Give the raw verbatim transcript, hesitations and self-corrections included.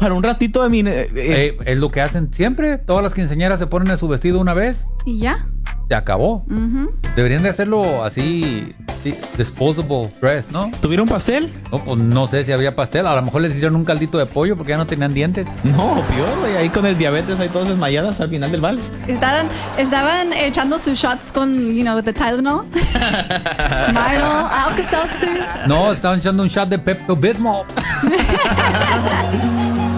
para un ratito de mi... Eh, eh, es lo que hacen siempre. Todas las quinceañeras se ponen en su vestido una vez. Y ya. Se acabó. Uh-huh. Deberían de hacerlo así, sí, disposable dress, ¿no? ¿Tuvieron pastel? No, pues no sé si había pastel. A lo mejor les hicieron un caldito de pollo porque ya no tenían dientes. No, peor, güey. Ahí con el diabetes, ahí todas desmayadas al final del vals. Estaban, estaban echando sus shots con, you know, the Tylenol. Milo, Alka-Seltzer. No, estaban echando un shot de Pepto-Bismol.